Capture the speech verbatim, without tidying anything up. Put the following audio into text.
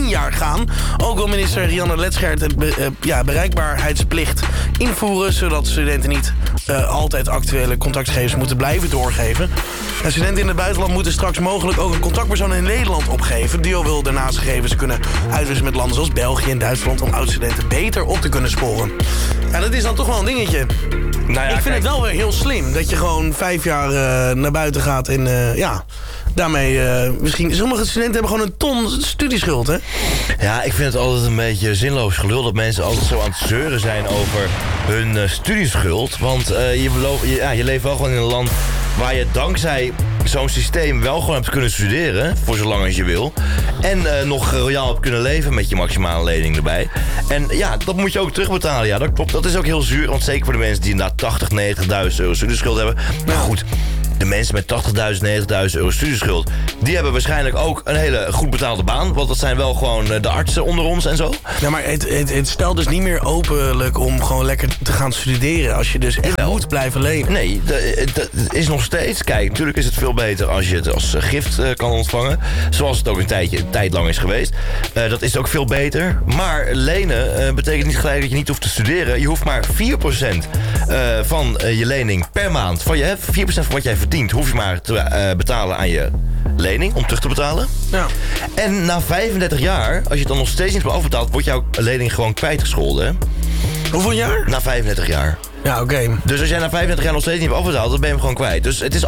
jaar gaan. Ook wil minister Rianne Letschert een be, uh, ja, bereikbaarheidsplicht invoeren, zodat studenten niet uh, altijd actuele contactgegevens moeten blijven doorgeven. En studenten in het buitenland moeten straks mogelijk ook een contactpersoon in Nederland opgeven. D I O wil daarnaast gegevens kunnen uitwisselen met landen zoals België en Duitsland om oud-studenten beter op te kunnen sporen. Ja, dat is dan toch wel een dingetje. Nou ja, ik vind kijk, het wel weer heel slim dat je gewoon vijf jaar uh, naar buiten gaat en uh, ja, daarmee uh, misschien... Sommige studenten hebben gewoon een ton studieschuld, hè? Ja, ik vind het altijd een beetje zinloos gelul dat mensen altijd zo aan het zeuren zijn over hun uh, studieschuld. Want uh, je, beloof, je, ja, je leeft wel gewoon in een land waar je dankzij zo'n systeem wel gewoon hebt kunnen studeren, voor zolang als je wil. En uh, nog royaal hebt kunnen leven met je maximale lening erbij. En ja, dat moet je ook terugbetalen. Ja, dat klopt. Dat is ook heel zuur, want zeker voor de mensen die inderdaad tachtig, negentigduizend euro studieschuld hebben. Maar goed, de mensen met tachtigduizend, negentigduizend euro studieschuld, die hebben waarschijnlijk ook een hele goed betaalde baan. Want dat zijn wel gewoon de artsen onder ons en zo. Ja, maar het, het, het stelt dus niet meer openlijk om gewoon lekker te gaan studeren als je dus echt moet blijven leven. Nee, dat is nog steeds. Kijk, natuurlijk is het veel beter als je het als gift uh, kan ontvangen. Zoals het ook een, tijdje, een tijd lang is geweest. Uh, dat is ook veel beter. Maar lenen uh, betekent niet gelijk dat je niet hoeft te studeren. Je hoeft maar vier procent uh, van uh, je lening per maand, van je, vier procent van wat jij verdient, hoef je maar te uh, betalen aan je lening, om terug te betalen. Ja. En na vijfendertig jaar, als je het dan nog steeds niet hebt overbetaald, wordt jouw lening gewoon kwijtgescholden. Hè? Hoeveel jaar? Na vijfendertig jaar. Ja, oké. Okay. Dus als jij na vijfendertig jaar nog steeds niet hebt overbetaald, dan ben je hem gewoon kwijt. Dus het is